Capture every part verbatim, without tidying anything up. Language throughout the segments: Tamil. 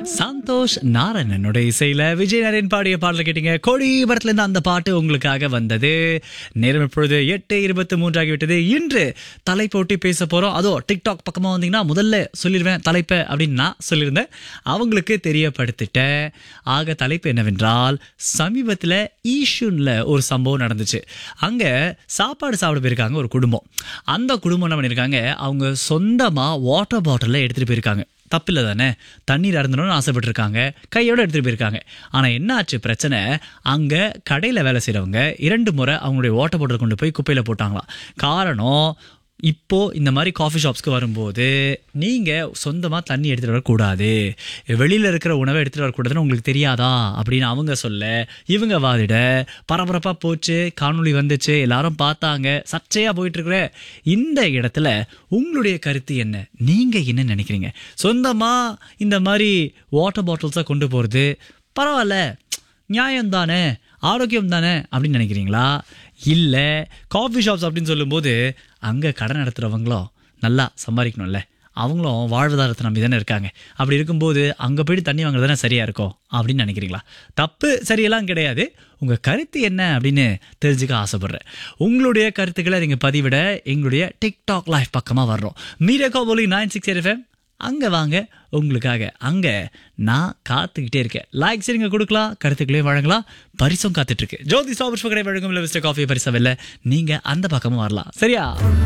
சந்தோஷ் நாராயணனோட இசையில விஜய் நரேன் பாடிய பாடல கேட்டீங்க. கொடி படத்துல இருந்து அந்த பாட்டு உங்களுக்காக வந்தது. நேரம் இப்பொழுது எட்டு இருபத்தி மூன்று ஆகிவிட்டது. இன்று தலைப்போட்டி பேச போறோம். அதோ டிக்டாக் பக்கமா வந்தீங்கன்னா முதல்ல சொல்லிடுவேன் தலைப்பை அப்படின்னு நான் சொல்லியிருந்தேன். அவங்களுக்கு தெரியப்படுத்திட்டேன். ஆக தலைப்பு என்னவென்றால், சமீபத்துல ஈஷூன்ல ஒரு சம்பவம் நடந்துச்சு. அங்க சாப்பாடு சாப்பிட போயிருக்காங்க ஒரு குடும்பம். அந்த குடும்பம் என்ன பண்ணிருக்காங்க, அவங்க சொந்தமா வாட்டர் பாட்டில எடுத்துட்டு போயிருக்காங்க. தப்பில்லை தானே, தண்ணீர் அருந்தணும்னு ஆசைப்பட்டிருக்காங்க, கையோடு எடுத்துகிட்டு போயிருக்காங்க. ஆனால் என்ன ஆச்சு பிரச்சனை, அங்கே கடையில் வேலை செய்கிறவங்க இரண்டு முறை அவங்களுடைய வாட்டர் பாட்டில் கொண்டு போய் குப்பையில் போட்டாங்களாம். காரணம், இப்போது இந்த மாதிரி காஃபி ஷாப்ஸ்க்கு வரும்போது நீங்கள் சொந்தமாக தண்ணி எடுத்துகிட்டு வரக்கூடாது, வெளியில் இருக்கிற உணவை எடுத்துகிட்டு வரக்கூடாதுன்னு உங்களுக்கு தெரியாதா அப்படின்னு அவங்க சொல்ல, இவங்க வாதிட பரபரப்பாக போச்சு. காணொளி வந்துச்சு, எல்லாரும் பார்த்தாங்க, சர்ச்சையாக போயிட்டுருக்குற இந்த இடத்துல உங்களுடைய கருத்து என்ன? நீங்கள் என்ன நினைக்கிறீங்க? சொந்தமாக இந்த மாதிரி வாட்டர் பாட்டில்ஸை கொண்டு போகிறது பரவாயில்ல, நியாயம்தானே, ஆரோக்கியம் தானே அப்படின்னு நினைக்கிறீங்களா? இல்லை காஃபி ஷாப்ஸ் அப்படின்னு சொல்லும்போது அங்கே கடை நடத்துகிறவங்களும் நல்லா சம்பாதிக்கணும்ல, அவங்களும் வாழ்வாதாரத்தை நம்பி தானே இருக்காங்க. அப்படி இருக்கும்போது அங்கே போய்ட்டு தண்ணி வாங்குறது தானே சரியாக இருக்கும் அப்படின்னு நினைக்கிறீங்களா? தப்பு சரியெல்லாம் கிடையாது. உங்கள் கருத்து என்ன அப்படின்னு தெரிஞ்சுக்க ஆசைப்பட்றேன். உங்களுடைய கருத்துக்களை நீங்கள் பதிவிட எங்களுடைய டிக்டாக் லைவ் பக்கமாக வர்றோம். Media காபோலி nine six eight FM அங்கே வாங்க, உங்களுக்காக அங்கே நான் காத்துக்கிட்டே இருக்கேன். லைக் சரிங்க கொடுக்கலாம், கருத்துக்களையும் வழங்கலாம், பரிசும் காத்துட்ருக்கு. ஜோதி ஸ்டாபர்ஸ் கடை வழங்கும் இல்லை மிஸ்டர் காஃபி பரிசவில்லை, நீங்கள் அந்த பக்கமும் வரலாம். சரியா?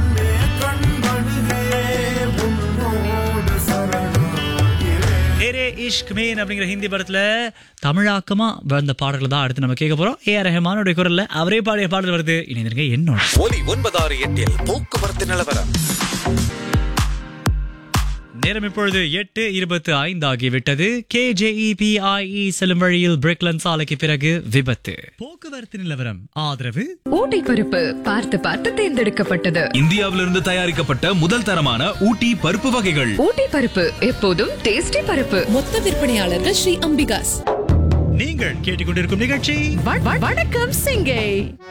அப்படிங்கிற ஹிந்தி படத்துல தமிழாக்கமா வந்த பாடல்கள் தான் அடுத்து நம்ம கேட்க போறோம். ஏ ஆர் ரஹ்மானுடைய குரல்ல அவரே பாடிய பாடல் வருது. இணைந்திருங்க என்னோட ஒலி ஒன்பதாறு எட்டில் போக்குவரத்து நிலவரம். நேரம் இப்பொழுது எட்டு இருபத்தி ஐந்து ஆகிவிட்டது. கேஜேஇபிஐஇ செல்லும் வழியில் பிரிக்லன் சாலைக்கு பிறகு விபத்து. போக்குவரத்து நிலவரம் ஆதரவு ஊட்டி பருப்பு பார்த்து பார்த்து தேர்ந்தெடுக்கப்பட்டது. இந்தியாவிலிருந்து தயாரிக்கப்பட்ட முதல் தரமான ஊட்டி பருப்பு வகைகள். ஊட்டி பருப்பு எப்போதும் டேஸ்டி பருப்பு. மொத்த விற்பனையாளர்கள் ஸ்ரீ அம்பிகாஸ். நீங்கள் கேட்டுக்கொண்டிருக்கும் நிகழ்ச்சி வணக்கம் சிங்கை.